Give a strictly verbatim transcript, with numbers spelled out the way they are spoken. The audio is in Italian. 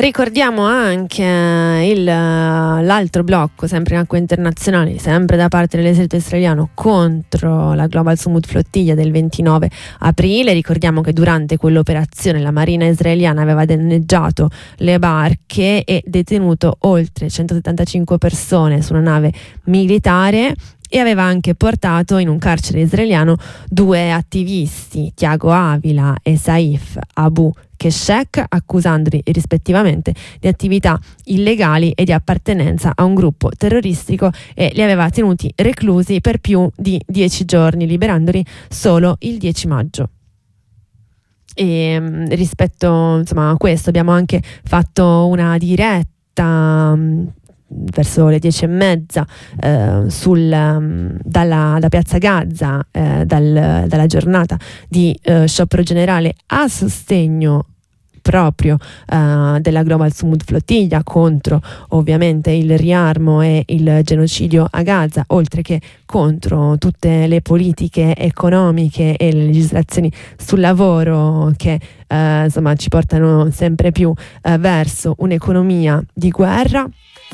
Ricordiamo anche il, l'altro blocco, sempre in acque internazionali, sempre da parte dell'esercito israeliano contro la Global Summut Flottiglia del ventinove aprile. Ricordiamo che durante quell'operazione la marina israeliana aveva danneggiato le barche e detenuto oltre centosettantacinque persone su una nave militare, e aveva anche portato in un carcere israeliano due attivisti, Tiago Avila e Saif Abu Keshek, accusandoli rispettivamente di attività illegali e di appartenenza a un gruppo terroristico, e li aveva tenuti reclusi per più di dieci giorni, liberandoli solo il dieci maggio. E rispetto, insomma, a questo abbiamo anche fatto una diretta mh, verso le dieci e mezza eh, sul, um, dalla, da Piazza Gaza, eh, dal, dalla giornata di eh, sciopero generale a sostegno proprio uh, della Global Summut Flottiglia, contro ovviamente il riarmo e il genocidio a Gaza, oltre che contro tutte le politiche economiche e le legislazioni sul lavoro che uh, insomma ci portano sempre più uh, verso un'economia di guerra.